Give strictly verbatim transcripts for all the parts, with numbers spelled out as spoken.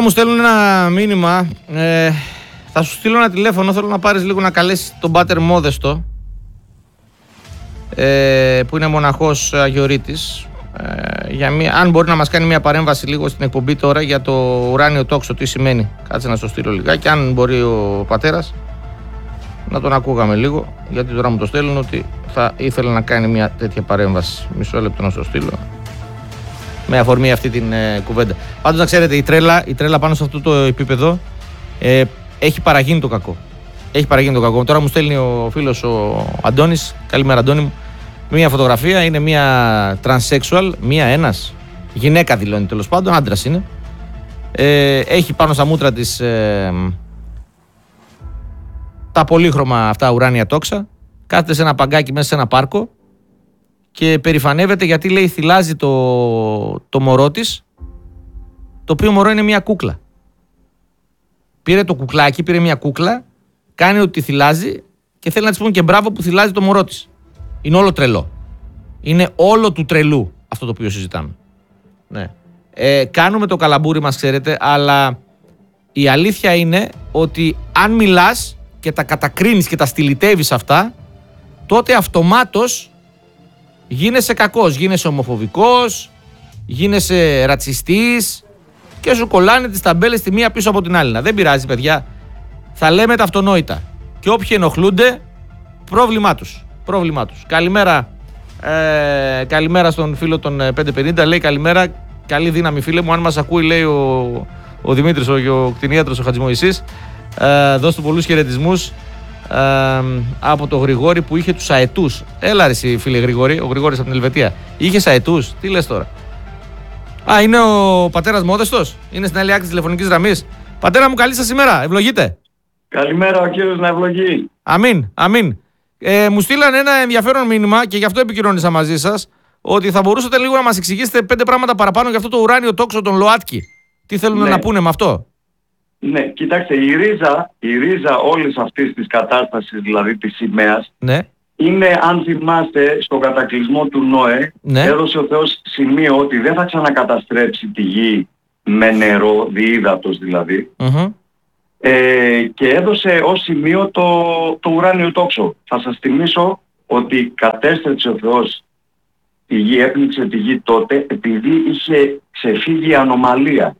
μου στέλνουν ένα μήνυμα. Ε, θα σου στείλω ένα τηλέφωνο. Θέλω να πάρεις λίγο να καλέσεις τον πάτερ Μόδεστο, ε, που είναι μοναχός Αγιορείτης. Ε, για μία, αν μπορεί να μας κάνει μια παρέμβαση λίγο στην εκπομπή τώρα για το ουράνιο τόξο, τι σημαίνει. Κάτσε να στο στείλω λιγάκι. Αν μπορεί ο πατέρας να τον ακούγαμε λίγο, γιατί τώρα μου το στέλνουν ότι θα ήθελε να κάνει μια τέτοια παρέμβαση. Μισό λεπτό να στο στείλω. Με αφορμή αυτή την ε, κουβέντα. Πάντως να ξέρετε, η τρέλα, η τρέλα πάνω σε αυτό το επίπεδο ε, έχει παραγίνει το κακό. Έχει παραγίνει το κακό. Τώρα μου στέλνει ο φίλος ο Αντώνης. Καλημέρα, Αντώνη μου. Μία φωτογραφία, είναι μία transsexual, μία ένας. Γυναίκα δηλώνει τέλος πάντων, άντρας είναι. Ε, έχει πάνω στα μούτρα της ε, τα πολύχρωμα αυτά ουράνια τόξα. Κάθεται σε ένα παγκάκι μέσα σε ένα πάρκο και περηφανεύεται γιατί λέει θυλάζει το, το μωρό της, το οποίο μωρό είναι μια κούκλα. Πήρε το κουκλάκι, πήρε μια κούκλα, κάνει ότι θυλάζει και θέλει να της πούμε και μπράβο που θυλάζει το μωρό της. Είναι όλο τρελό. Είναι όλο του τρελού αυτό το οποίο συζητάμε. Ναι. Ε, κάνουμε το καλαμπούρι μας, ξέρετε, αλλά η αλήθεια είναι ότι αν μιλάς και τα κατακρίνεις και τα στυλιτεύεις αυτά, τότε αυτομάτως γίνεσαι κακός, γίνεσαι ομοφοβικός, γίνεσαι ρατσιστής και σου κολλάνε τις ταμπέλες τη μία πίσω από την άλλη. Δεν πειράζει, παιδιά. Θα λέμε τα αυτονόητα. Και όποιοι ενοχλούνται, πρόβλημά τους. Πρόβλημά τους. Καλημέρα, ε, καλημέρα στον φίλο των πεντακόσια πενήντα. Λέει καλημέρα, καλή δύναμη φίλε μου. Αν μας ακούει, λέει ο, ο Δημήτρης, ο, ο κτηνίατρος, ο Χατζημοϊσής, ε, δώσ' του πολλούς χαιρετισμούς ε, από το Γρηγόρη που είχε τους αετούς. Έλα ρε εσύ, φίλε Γρηγόρη, ο Γρηγόρης από την Ελβετία. Είχες αετούς, τι λες τώρα. Α, είναι ο πατέρας Μόδεστος, είναι στην άλλη άκρη της τηλεφωνικής γραμμής. Πατέρα μου, καλή σας ημέρα, ευλογείτε. Καλημέρα, ο κύριος να ευλογεί. Αμήν, αμήν. Ε, μου στείλαν ένα ενδιαφέρον μήνυμα και γι' αυτό επικοινώνησα μαζί σας, ότι θα μπορούσατε λίγο να μας εξηγήσετε πέντε πράγματα παραπάνω για αυτό το ουράνιο τόξο των ΛΟΑΤΚΙ. Τι θέλουν ναι. να πούνε με αυτό. Ναι, κοιτάξτε, η ρίζα, η ρίζα όλης αυτής της κατάστασης, δηλαδή της σημαίας, ναι. είναι, αν θυμάστε, στο κατακλυσμό του Νόε, ναι. έδωσε ο Θεός σημείο ότι δεν θα ξανακαταστρέψει τη γη με νερό, διύδατος δηλαδή, mm-hmm. ε, και έδωσε ως σημείο το, το ουράνιο τόξο. Θα σας θυμίσω ότι κατέστρεψε ο Θεός τη γη, έπνιξε τη γη τότε επειδή είχε ξεφύγει η ανομαλία.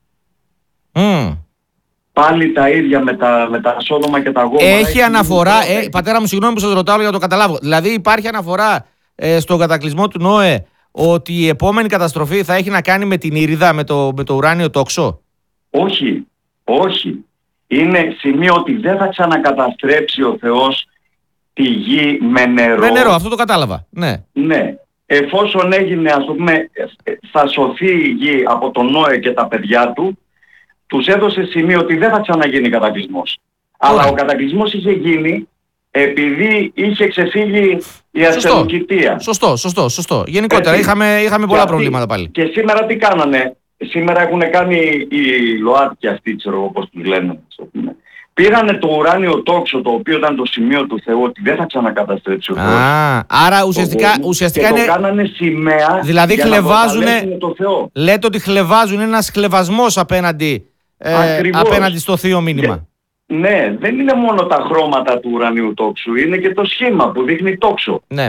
Mm. Πάλι τα ίδια με τα, με τα Σόδομα και τα Γόμορα. Έχει αναφορά, ε, πατέρα μου, συγγνώμη που σας ρωτάω για να το καταλάβω. Δηλαδή υπάρχει αναφορά ε, στον κατακλυσμό του Νόε ότι η επόμενη καταστροφή θα έχει να κάνει με την Ήριδα, με το, με το ουράνιο τόξο. Όχι, όχι. Είναι σημείο ότι δεν θα ξανακαταστρέψει ο Θεός τη γη με νερό. Με νερό, αυτό το κατάλαβα. Ναι. Ναι. Εφόσον έγινε, ας πούμε, θα σωθεί η γη από τον Νόε και τα παιδιά του, τους έδωσε σημείο ότι δεν θα ξαναγίνει κατακλυσμός. Αλλά ο κατακλυσμός είχε γίνει επειδή είχε ξεφύγει η ασθενοκητεία. Σωστό, σωστό, σωστό. Γενικότερα είχαμε, είχαμε πολλά προβλήματα πάλι. Και σήμερα τι κάνανε. Σήμερα έχουν κάνει οι ΛΟΑΤΚΙ αυτοί, ξέρω εγώ πώς τους λένε. Πήρανε το ουράνιο τόξο, το οποίο ήταν το σημείο του Θεού, ότι δεν θα ξανακαταστρέψει ο Θεός. Α, άρα ουσιαστικά, ουσιαστικά και είναι... το κάνανε σημαία δηλαδή για χλεβάζουνε... να προκαλέσουν το Θεό. Λέτε ότι χλεβάζουν ένας χλεβασμός απέναντι, ε, απέναντι στο θείο μήνυμα. Και, ναι, δεν είναι μόνο τα χρώματα του ουρανίου τόξου, είναι και το σχήμα που δείχνει τόξο. Ναι.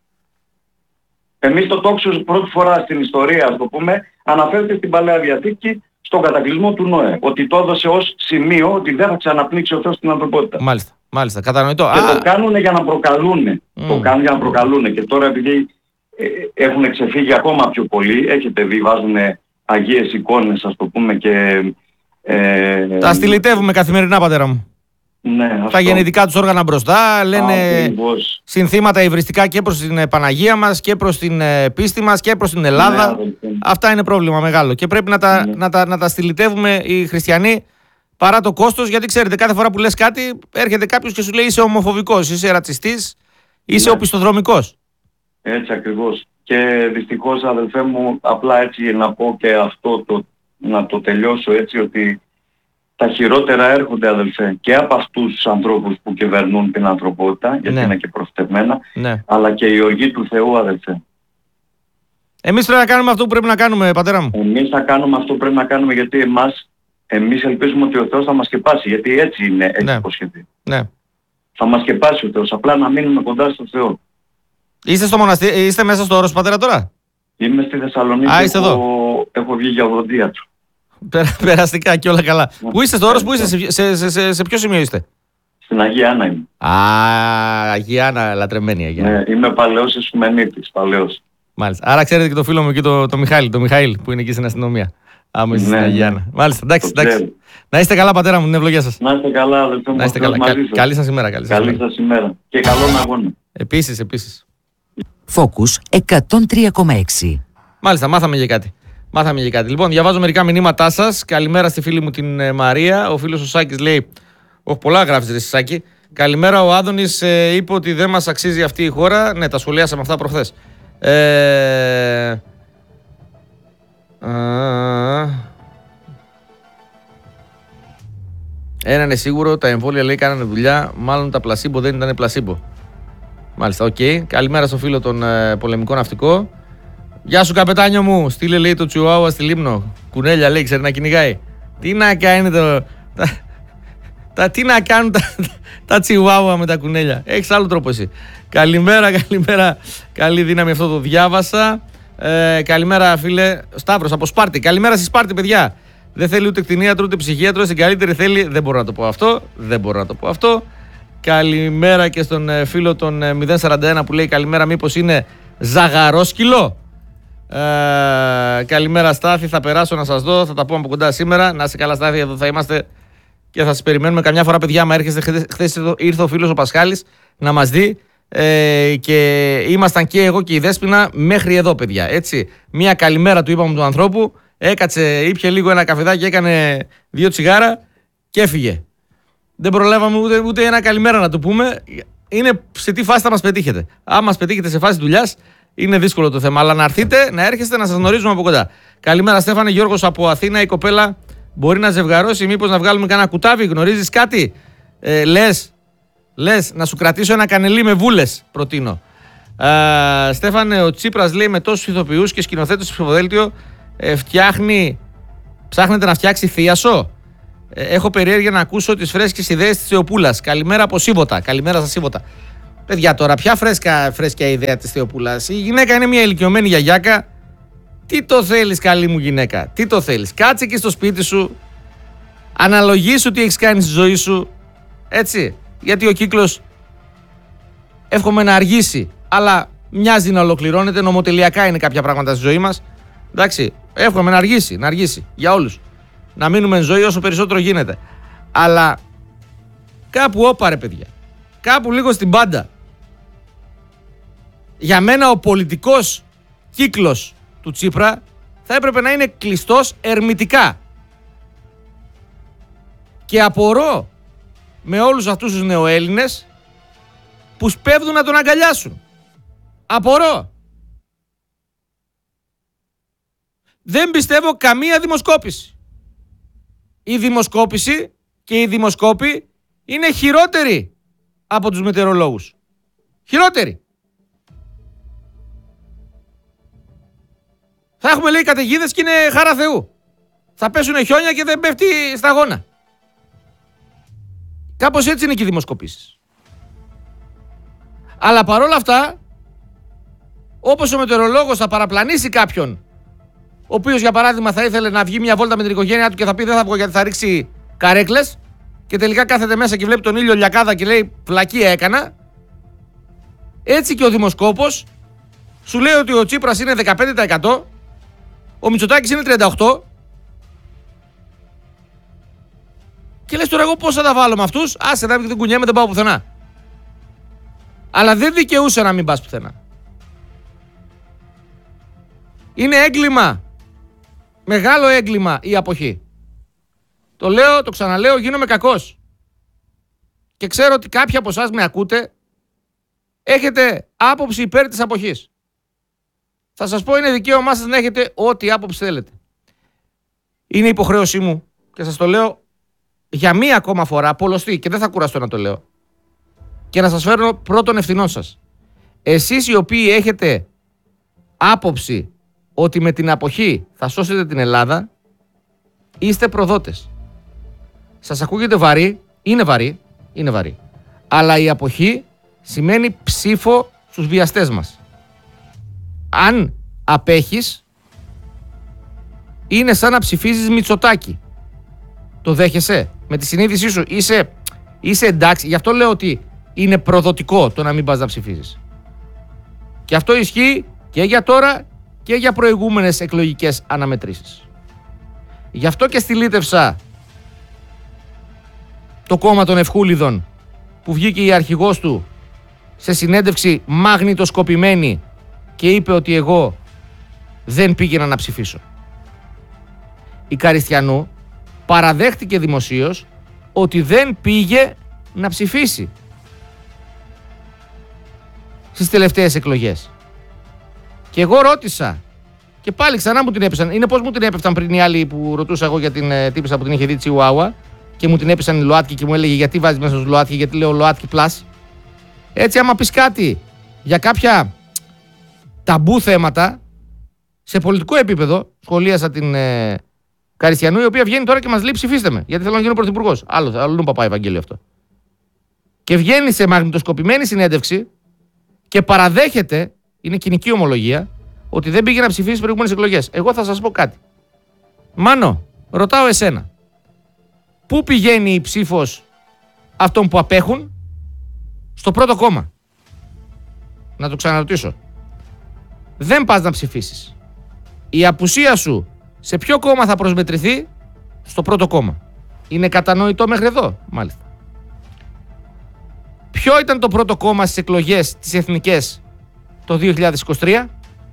Εμείς το τόξο πρώτη φορά στην ιστορία, ας το πούμε, αναφέρεται στην Παλαιά Διαθήκη, στον κατακλυσμό του Νόε. Ότι το έδωσε ως σημείο ότι δεν θα ξαναπνίξει ο Θεός την ανθρωπότητα. Μάλιστα, μάλιστα. Κατανοητό. Και Α, το κάνουν για να προκαλούν. Mm. Το κάνουν για να προκαλούν. Και τώρα επειδή ε, έχουν ξεφύγει ακόμα πιο πολύ, έχετε δει, βάζουν αγίες εικόνες, ας το πούμε, και... Ε, τα στυλιτεύουμε καθημερινά, πατέρα μου. Ναι, τα γενετικά τους όργανα μπροστά, λένε Ακριβώς. συνθήματα υβριστικά και προς την Παναγία μας και προς την πίστη μας και προς την Ελλάδα. Ναι, αυτά είναι πρόβλημα μεγάλο και πρέπει να τα, ναι. να τα, να τα στυλιτεύουμε οι χριστιανοί παρά το κόστος, γιατί ξέρετε, κάθε φορά που λες κάτι έρχεται κάποιος και σου λέει είσαι ομοφοβικός, είσαι ρατσιστής, είσαι ναι. οπισθοδρομικός. Έτσι ακριβώς. Και δυστυχώς, αδελφέ μου, απλά έτσι να πω και αυτό, το, να το τελειώσω έτσι, ότι τα χειρότερα έρχονται, αδελφέ, και από αυτούς τους ανθρώπους που κυβερνούν την ανθρωπότητα, γιατί ναι. είναι και προφητευμένα, ναι. αλλά και η οργή του Θεού, αδελφέ. Εμείς πρέπει να κάνουμε αυτό που πρέπει να κάνουμε, πατέρα μου. Εμείς θα κάνουμε αυτό που πρέπει να κάνουμε, γιατί εμάς εμείς ελπίζουμε ότι ο Θεός θα μας σκεπάσει, γιατί έτσι είναι, έχει ναι. υποσχεθεί. Ναι. Θα μας σκεπάσει ο Θεός, απλά να μείνουμε κοντά στο Θεό. Είστε στο μοναστήρι, είστε μέσα στο Όρος Πατέρα τώρα? Είμαι στη Θεσσαλονίκη. Α, είστε έχω, εδώ. έχω βγει για οδοντία του. Περαστικά και όλα καλά. Ναι. Πού είστε στο Όρος, πού είστε, σε, σε, σε, σε, σε ποιο σημείο είστε? Στην Αγία Άννα είμαι. Α, Αγία Άννα, λατρεμένη Αγία Άννα. Ναι, είμαι παλαιός Ισουμενίτης, παλαιός. Μάλιστα. Άρα ξέρετε και το φίλο μου εκεί, το, το Μιχάλη, το Μιχαήλ που είναι εκεί στην αστυνομία. Άμα είστε Ναι, στην Αγία ναι. Άννα. Μάλιστα, εντάξει, εντάξει. Να είστε καλά, πατέρα μου, την ευλογία σας. Να είστε καλά, αδελφέ μου. Να είστε καλά. Μαζί Κα, σας. καλή σας ημέρα. Καλή σας Καλή ημέρα. σας ημέρα. Και καλό αγώνα. Επίσης, επίσης. Focus εκατόν τρία κόμμα έξι. Μάλιστα, μάθαμε για κάτι. Μάθαμε για κάτι. Λοιπόν, διαβάζω μερικά μηνύματά σας. Καλημέρα στη φίλη μου την ε, Μαρία. Ο φίλος ο Σάκης λέει: όχι, πολλά γράφεις, ρε Σάκη. Καλημέρα, ο Άδωνης ε, είπε ότι δεν μας αξίζει αυτή η χώρα. Ναι, τα σχολιάσαμε αυτά προχθές. Ε... Α... Ένα είναι σίγουρο, τα εμβόλια λέει κάνανε δουλειά. Μάλλον τα πλασίμπο δεν ήταν πλασίμπο. Μάλιστα, οκ. Okay. Καλημέρα στο φίλο τον ε, πολεμικό ναυτικό. Γεια σου, καπετάνιο μου. Στείλε λέει το Τσιουάουα στη Λίμνο. Κουνέλια λέει, ξέρει να κυνηγάει. Τι να κάνει το. Τα, τα, τι να κάνουν τα, τα Τσιουάουα με τα κουνέλια. Έχεις άλλο τρόπο εσύ. Καλημέρα, καλημέρα. Καλή δύναμη, αυτό το διάβασα. Ε, καλημέρα, φίλε Σταύρος από Σπάρτη. Καλημέρα στη Σπάρτη, παιδιά. Δεν θέλει ούτε κτηνίατρο ούτε ψυχίατρο. Στην καλύτερη θέλει. Δεν μπορώ να το πω αυτό. Δεν μπορώ να το πω αυτό. Καλημέρα και στον ε, φίλο τον ε, μηδέν σαράντα ένα που λέει καλημέρα. Μήπως είναι ζαγαρόσκυλο. Ε, καλημέρα Στάθη, θα περάσω να σας δω, θα τα πούμε από κοντά σήμερα. Να είσαι καλά Στάθη, εδώ θα είμαστε και θα σας περιμένουμε καμιά φορά, παιδιά. Μα έρχεστε, χθες ήρθε ο φίλος ο Πασχάλης να μας δει ε, και ήμασταν και εγώ και η Δέσποινα μέχρι εδώ, παιδιά. Έτσι, μια καλημέρα του είπαμε του ανθρώπου, έκατσε, ήπια λίγο ένα καφεδάκι, έκανε δύο τσιγάρα και έφυγε. Δεν προλάβαμε ούτε, ούτε ένα καλημέρα να του πούμε. Είναι σε τι φάση θα μας πετύχετε. Αν μας πετύχετε σε φάση δουλειάς, είναι δύσκολο το θέμα. Αλλά να έρθετε, να έρχεστε, να σας γνωρίζουμε από κοντά. Καλημέρα, Στέφανε. Γιώργος από Αθήνα. Η κοπέλα μπορεί να ζευγαρώσει, μήπως να βγάλουμε κανένα κουτάβι. Γνωρίζεις κάτι? Ε, λες, λες, να σου κρατήσω ένα κανελί με βούλες, προτείνω. Ε, Στέφανε, ο Τσίπρας λέει με τόσους ηθοποιούς και σκηνοθέτες στο ψηφοδέλτιο ε, φτιάχνει, ψάχνετε να φτιάξει θίασο. Ε, έχω περιέργεια να ακούσω τις φρέσκες ιδέες της Θεοπούλας. Καλημέρα από Σίβωτα. Καλημέρα σας, Σίβωτα. Παιδιά, τώρα ποια φρέσκα, φρέσκια ιδέα της Θεοπούλας. Η γυναίκα είναι μια ηλικιωμένη γιαγιάκα. Τι το θέλεις, καλή μου γυναίκα? Τι το θέλεις? Κάτσε εκεί στο σπίτι σου. Αναλογήσου τι έχεις κάνει στη ζωή σου. Έτσι. Γιατί ο κύκλος εύχομαι να αργήσει. Αλλά μοιάζει να ολοκληρώνεται. Νομοτελειακά είναι κάποια πράγματα στη ζωή μας. Εντάξει. Εύχομαι να αργήσει. Να αργήσει. Για όλους. Να μείνουμε εν ζωή όσο περισσότερο γίνεται. Αλλά κάπου όπαρε, παιδιά. Κάπου λίγο στην πάντα. Για μένα ο πολιτικός κύκλος του Τσίπρα θα έπρεπε να είναι κλειστός ερμητικά. Και απορώ με όλους αυτούς τους νεοέλληνες που σπέβδουν να τον αγκαλιάσουν. Απορώ. Δεν πιστεύω καμία δημοσκόπηση. Η δημοσκόπηση και οι δημοσκόποι είναι χειρότεροι από τους μετεωρολόγους. Χειρότεροι. Θα έχουμε λέει καταιγίδες και είναι χάρα Θεού. Θα πέσουν χιόνια και δεν πέφτει σταγόνα. Κάπως έτσι είναι και οι δημοσκοπήσεις. Αλλά παρόλα αυτά, όπως ο μετεωρολόγος θα παραπλανήσει κάποιον, ο οποίος για παράδειγμα θα ήθελε να βγει μια βόλτα με την οικογένειά του και θα πει δεν θα βγω γιατί θα ρίξει καρέκλες, και τελικά κάθεται μέσα και βλέπει τον ήλιο λιακάδα και λέει βλακία έκανα. Έτσι και ο δημοσκόπος σου λέει ότι ο Τσίπρας είναι δεκαπέντε τοις εκατό, ο Μητσοτάκης είναι τριάντα οκτώ τοις εκατό και λες τώρα εγώ πώς θα τα βάλω με αυτούς? Άσε να δεν κουνιέμαι, δεν πάω πουθενά. Αλλά δεν δικαιούσε να μην πας πουθενά. Είναι έγκλημα. Μεγάλο έγκλημα η αποχή. Το λέω, το ξαναλέω, γίνομαι κακός. Και ξέρω ότι κάποιοι από εσάς με ακούτε, έχετε άποψη υπέρ της αποχής. Θα σας πω, είναι δικαίωμά σας να έχετε ό,τι άποψη θέλετε. Είναι υποχρέωσή μου και σας το λέω για μία ακόμα φορά, πολλωστή, και δεν θα κουραστώ να το λέω. Και να σας φέρω πρώτον ευθυνών σας. Εσείς οι οποίοι έχετε άποψη ότι με την αποχή θα σώσετε την Ελλάδα, είστε προδότες. Σας ακούγεται βαρύ, είναι βαρύ, είναι βαρύ. Αλλά η αποχή σημαίνει ψήφο στους βιαστές μας. Αν απέχεις, είναι σαν να ψηφίζεις Μητσοτάκη. Το δέχεσαι με τη συνείδησή σου, είσαι, είσαι εντάξει. Γι' αυτό λέω ότι είναι προδοτικό το να μην πας να ψηφίζεις. Και αυτό ισχύει και για τώρα και για προηγούμενες εκλογικές αναμετρήσεις. Γι' αυτό και στη Λίτευσα το κόμμα των Ευχούλιδων, που βγήκε η αρχηγός του σε συνέντευξη μαγνητοσκοπημένη και είπε ότι εγώ δεν πήγαινα να ψηφίσω. Η Καριστιανού παραδέχτηκε δημοσίως ότι δεν πήγε να ψηφίσει στις τελευταίες εκλογές. Και εγώ ρώτησα και πάλι ξανά μου την έπεσαν. Είναι πως μου την έπεφταν πριν οι άλλοι που ρωτούσα εγώ για την ε, τύπισσα που την είχε δει Τσιουάουα και μου την έπεσαν οι ΛΟΑΤΚΙ και μου έλεγε γιατί βάζεις μέσα στους ΛΟΑΤΚΙ, γιατί λέω ΛΟΑΤΚΙ Plus. Έτσι άμα πεις κάτι για κάποια ταμπού θέματα σε πολιτικό επίπεδο, σχολίασα την ε, Καριστιανού, η οποία βγαίνει τώρα και μας λέει ψηφίστε με, γιατί θέλω να γίνω πρωθυπουργός. Άλλο, αλλού παπά Ευαγγέλιο αυτό. Και βγαίνει σε μαγνητοσκοπημένη συνέντευξη και παραδέχεται, είναι κοινική ομολογία, ότι δεν πήγε να ψηφίσει στις προηγούμενες εκλογές. Εγώ θα σας πω κάτι. Μάνο, ρωτάω εσένα. Πού πηγαίνει η ψήφος αυτών που απέχουν? Στο πρώτο κόμμα. Να το ξαναρωτήσω. Δεν πας να ψηφίσεις. Η απουσία σου σε ποιο κόμμα θα προσμετρηθεί? Στο πρώτο κόμμα. Είναι κατανοητό μέχρι εδώ? Μάλιστα. Ποιο ήταν το πρώτο κόμμα στις εκλογές τις εθνικές το δύο χιλιάδες είκοσι τρία?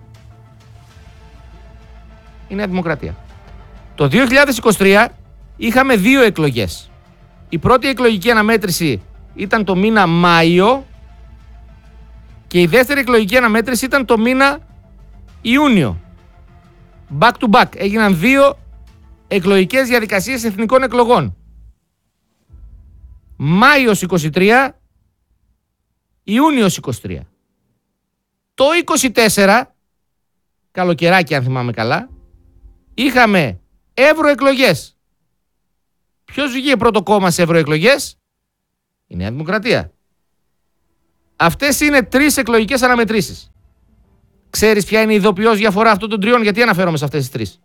Η Νέα Δημοκρατία. Το δύο χιλιάδες είκοσι τρία είχαμε δύο εκλογές. Η πρώτη εκλογική αναμέτρηση ήταν το μήνα Μάιο και η δεύτερη εκλογική αναμέτρηση ήταν το μήνα Ιούνιο. Back to back. Έγιναν δύο εκλογικές διαδικασίες εθνικών εκλογών. Μάιος είκοσι τρία, Ιούνιος είκοσι τρία. Το είκοσι τέσσερα, καλοκαιράκι αν θυμάμαι καλά, είχαμε ευρωεκλογές. Ποιος βγήκε πρώτο κόμμα σε ευρωεκλογές? Η Νέα Δημοκρατία. Αυτές είναι τρεις εκλογικές αναμετρήσεις. Ξέρεις ποια είναι η ειδοποιώς διαφορά αυτών των τριών? Γιατί αναφέρομαι σε αυτές τις τρεις?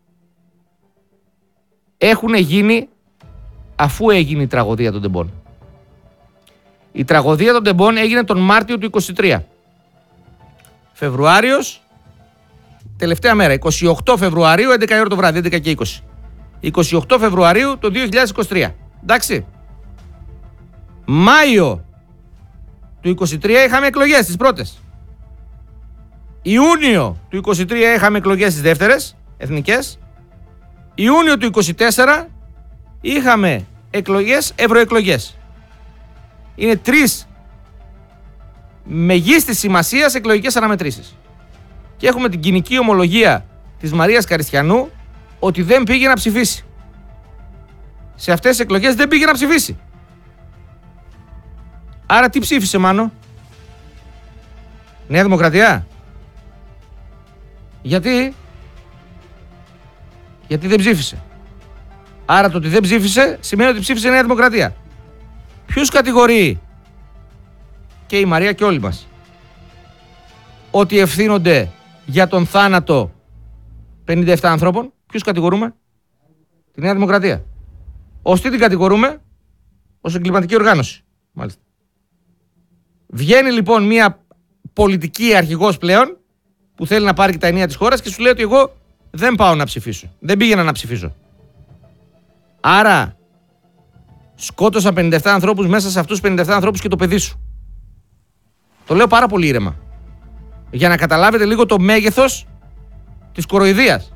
Έχουν γίνει αφού έγινε η τραγωδία των Τεμπών. Η τραγωδία των Τεμπών έγινε τον Μάρτιο του είκοσι τρία. Φεβρουάριος, τελευταία μέρα, είκοσι οκτώ Φεβρουαρίου, έντεκα η ώρα το βράδυ, έντεκα και είκοσι. είκοσι οκτώ Φεβρουαρίου το δύο χιλιάδες είκοσι τρία. Εντάξει. Μάιο του είκοσι τρία είχαμε εκλογές τις πρώτες. Ιούνιο του είκοσι τρία είχαμε εκλογές τις δεύτερες, εθνικές. Ιούνιο του είκοσι τέσσερα είχαμε εκλογές, ευρωεκλογές. Είναι τρεις μεγίστης σημασίας εκλογικές αναμετρήσεις. Και έχουμε την κοινική ομολογία της Μαρίας Καριστιανού ότι δεν πήγε να ψηφίσει. Σε αυτές τις εκλογές δεν πήγε να ψηφίσει. Άρα τι ψήφισε, Μάνο? Νέα Δημοκρατία. Γιατί? Γιατί δεν ψήφισε. Άρα το ότι δεν ψήφισε σημαίνει ότι ψήφισε Νέα Δημοκρατία. Ποιους κατηγορεί και η Μαρία και όλοι μας ότι ευθύνονται για τον θάνατο πενήντα επτά ανθρώπων? Ποιους κατηγορούμε? Τη Νέα Δημοκρατία. Ως τι την κατηγορούμε? Ως εγκληματική οργάνωση. Μάλιστα. Βγαίνει λοιπόν μια πολιτική αρχηγός πλέον που θέλει να πάρει και τα ενία της χώρας και σου λέει ότι εγώ δεν πάω να ψηφίσω. Δεν πήγαινα να ψηφίσω. Άρα σκότωσα πενήντα επτά ανθρώπους, μέσα σε αυτούς πενήντα επτά ανθρώπους και το παιδί σου. Το λέω πάρα πολύ ήρεμα. Για να καταλάβετε λίγο το μέγεθος της κοροϊδίας.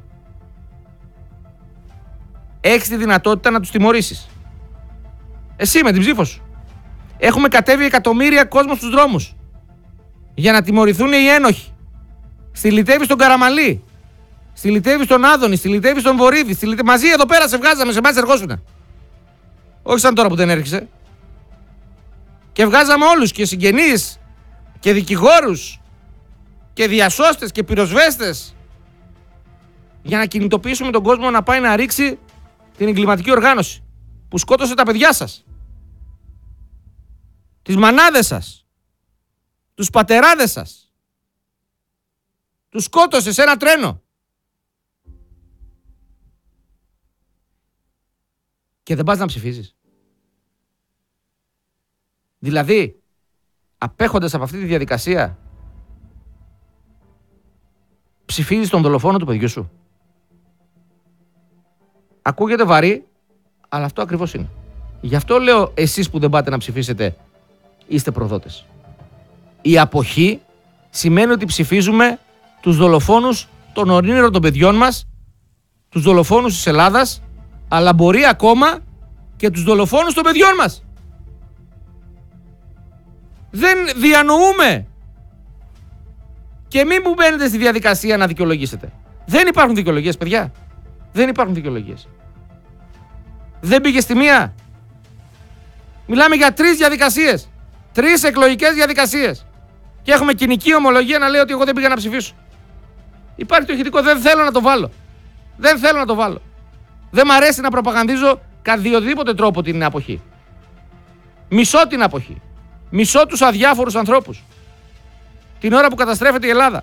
Έχεις τη δυνατότητα να τους τιμωρήσεις. Εσύ με την ψήφο σου. Έχουμε κατέβει εκατομμύρια κόσμο στους δρόμους για να τιμωρηθούν οι ένοχοι. Στυλιτεύεις τον Καραμαλή, στυλιτεύεις τον Άδωνη, στυλιτεύεις τον Βορύδη, στυλιτε... μαζί εδώ πέρα σε βγάζαμε, σε εμάς ερχόσουνα. Όχι σαν τώρα που δεν έρχεσαι. Και βγάζαμε όλους, και συγγενείς και δικηγόρους και διασώστες και πυροσβέστες, για να κινητοποιήσουμε τον κόσμο να πάει να ρίξει την εγκληματική οργάνωση. που σκότωσε τα παιδιά σας, τις μανάδες σας, τους πατεράδες σας. Τους σκότωσε σε ένα τρένο. Και δεν πας να ψηφίζεις. Δηλαδή, απέχοντας από αυτή τη διαδικασία, ψηφίζεις τον δολοφόνο του παιδιού σου. Ακούγεται βαρύ, αλλά αυτό ακριβώς είναι. Γι' αυτό λέω, εσείς που δεν πάτε να ψηφίσετε, είστε προδότες. Η αποχή σημαίνει ότι ψηφίζουμε τους δολοφόνους των ονείρων των παιδιών μας, τους δολοφόνους της Ελλάδας, αλλά μπορεί ακόμα και τους δολοφόνους των παιδιών μας. Δεν διανοούμε. Και μην μου μπαίνετε στη διαδικασία να δικαιολογήσετε. Δεν υπάρχουν δικαιολογίες, παιδιά. Δεν υπάρχουν δικαιολογίες. Δεν πήγε στη μία. Μιλάμε για τρεις διαδικασίες. Τρεις εκλογικές διαδικασίες. Και έχουμε κοινική ομολογία να λέει ότι εγώ δεν πήγα να ψηφίσω. Υπάρχει το ηχητικό, δεν θέλω να το βάλω. Δεν θέλω να το βάλω. Δεν μ' αρέσει να προπαγανδίζω κατά οποιοδήποτε τρόπο την αποχή. Μισώ την αποχή. Μισώ τους αδιάφορους ανθρώπους. Την ώρα που καταστρέφεται η Ελλάδα.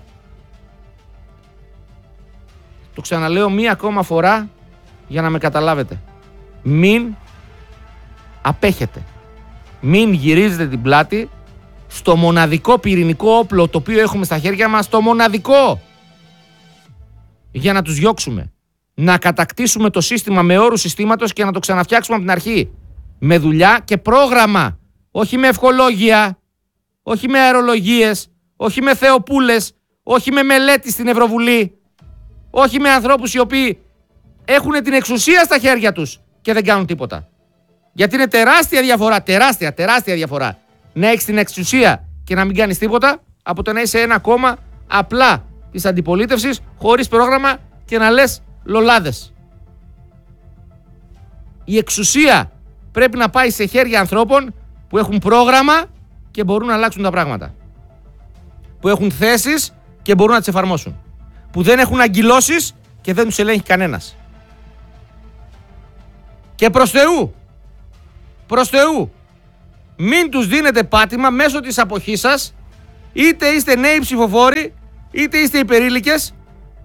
Το ξαναλέω μία ακόμα φορά για να με καταλάβετε. Μην απέχετε. Μην γυρίζετε την πλάτη στο μοναδικό πυρηνικό όπλο το οποίο έχουμε στα χέρια μας, το μοναδικό, για να τους διώξουμε. Να κατακτήσουμε το σύστημα με όρους συστήματος και να το ξαναφτιάξουμε από την αρχή. Με δουλειά και πρόγραμμα. Όχι με ευχολόγια, όχι με αερολογίες, όχι με θεοπούλες, όχι με μελέτη στην Ευρωβουλή, όχι με ανθρώπους οι οποίοι έχουν την εξουσία στα χέρια τους και δεν κάνουν τίποτα. Γιατί είναι τεράστια διαφορά, τεράστια, τεράστια διαφορά να έχεις την εξουσία και να μην κάνεις τίποτα, από το να είσαι ένα κόμμα απλά της αντιπολίτευσης, χωρίς πρόγραμμα και να λες λολάδες. Η εξουσία πρέπει να πάει σε χέρια ανθρώπων που έχουν πρόγραμμα και μπορούν να αλλάξουν τα πράγματα. Που έχουν θέσεις και μπορούν να τις εφαρμόσουν. Που δεν έχουν αγκυλώσεις και δεν τους ελέγχει κανένας. Και προς Θεού, προς Θεού, μην τους δίνετε πάτημα μέσω της αποχής σας, είτε είστε νέοι ψηφοφόροι, είτε είστε υπερήλικες,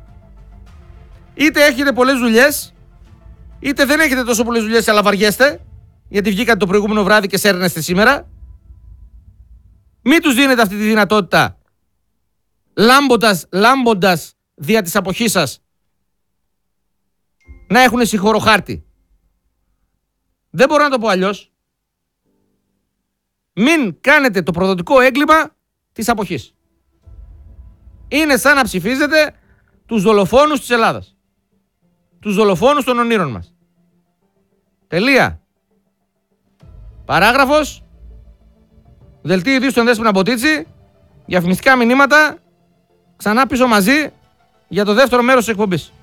είτε έχετε πολλές δουλειές, είτε δεν έχετε τόσο πολλές δουλειές αλλά βαριέστε, γιατί βγήκατε το προηγούμενο βράδυ και σέρνεστε σήμερα. Μην τους δίνετε αυτή τη δυνατότητα λάμποντας, λάμποντας δια της αποχής σας να έχουν συγχωροχάρτη. Δεν μπορώ να το πω αλλιώς. Μην κάνετε το προδοτικό έγκλημα της αποχής. Είναι σαν να ψηφίζετε τους δολοφόνους της Ελλάδας. Τους δολοφόνους των ονείρων μας. Τελεία. Παράγραφος. Δελτίο ειδήσεων στον Δέσποινα Μποτίτσι. Διαφημιστικά μηνύματα. Ξανά πίσω μαζί για το δεύτερο μέρος της εκπομπής.